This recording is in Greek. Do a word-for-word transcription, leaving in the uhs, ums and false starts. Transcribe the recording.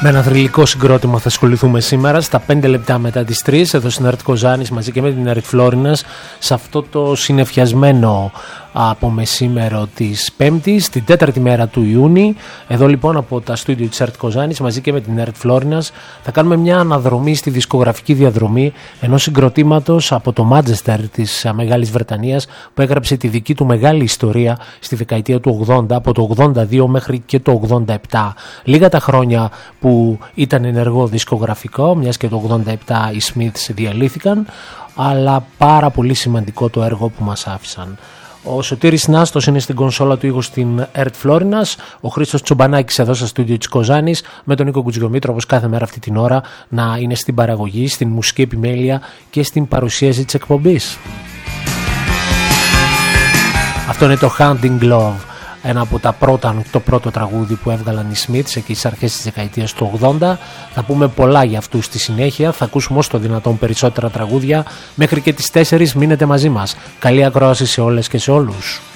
Με ένα θρυλικό συγκρότημα θα ασχοληθούμε σήμερα στα πέντε λεπτά μετά τις τρεις εδώ στην ΕΡΤ Κοζάνης μαζί και με την ΕΡΤ Φλόρινας σε αυτό το συννεφιασμένο από μεσήμερο της Πέμπτης, την τέταρτη μέρα του Ιούνιου. Εδώ λοιπόν από τα στούντιο της ΕΡΤ Κοζάνης μαζί και με την ΕΡΤ Φλόρινας θα κάνουμε μια αναδρομή στη δισκογραφική διαδρομή ενός συγκροτήματος από το Μάντσεστερ της Μεγάλης Βρετανίας που έγραψε τη δική του μεγάλη ιστορία στη δεκαετία του ογδόντα, από το ογδόντα δύο μέχρι και το ογδόντα επτά. Λίγα τα χρόνια που ήταν ενεργό δισκογραφικό, μιας και το ογδόντα επτά οι Smiths διαλύθηκαν, αλλά πάρα πολύ σημαντικό το έργο που μας άφησαν. Ο Σωτήρης Νάστος είναι στην κονσόλα του ήχου στην ΕΡΤ Φλόρινας, ο Χρήστος Τσομπανάκης εδώ στα στούντιο της Κοζάνης, με τον Νίκο Κουτζιομήτρο όπως κάθε μέρα αυτή την ώρα να είναι στην παραγωγή, στην μουσική επιμέλεια και στην παρουσίαση της εκπομπής. Αυτό είναι το Hunting Glove, ένα από τα πρώτα, το πρώτο τραγούδι που έβγαλαν οι Smiths εκεί στις αρχές της δεκαετίας του ογδόντα. Θα πούμε πολλά για αυτούς στη συνέχεια, θα ακούσουμε όσο το δυνατόν περισσότερα τραγούδια. Μέχρι και τις τέσσερις μείνετε μαζί μας. Καλή ακρόαση σε όλες και σε όλους.